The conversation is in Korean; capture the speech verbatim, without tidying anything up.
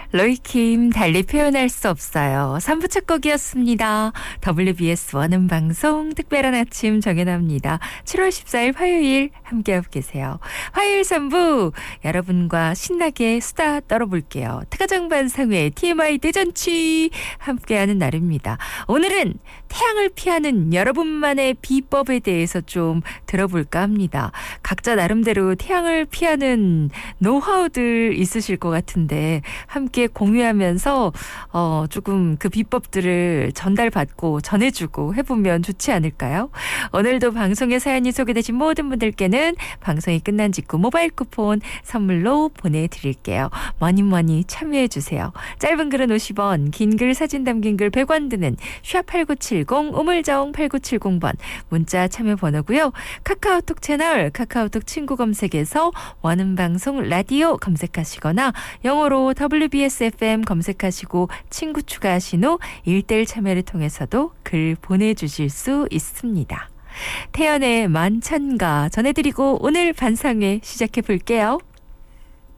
로이킴 달리 표현할 수 없어요. 삼 부 첫 곡이었습니다. 더블유비에스 원음 방송 특별한 아침 정연아입니다. 칠월 십사일 화요일 함께하고 계세요. 화요일 삼 부 여러분과 신나게 수다 떨어볼게요. 특가정반상회 티엠아이 대잔치 함께하는 날입니다. 오늘은 태양을 피하는 여러분만의 비법에 대해서 좀 들어볼까 합니다. 각자 나름대로 태양을 피하는 노하우들 있으실 것 같은데 함께 공유하면서 어 조금 그 비법들을 전달받고 전해주고 해보면 좋지 않을까요? 오늘도 방송에 사연이 소개되신 모든 분들께는 방송이 끝난 직후 모바일 쿠폰 선물로 보내드릴게요. 많이 많이 참여해주세요. 짧은 글은 오십 원, 긴 글 사진 담긴 글 백 원 드는 샵 팔구칠공 우물정 팔구칠공 번 문자 참여 번호고요. 카카오톡 채널 카카오톡 친구 검색에서 원음방송 라디오 검색하시거나 영어로 더블유비에스 에프엠 검색하시고 친구 추가하신 후 일대일 참여를 통해서도 글 보내주실 수 있습니다. 태연의 만찬가 전해드리고 오늘 반상회 시작해 볼게요.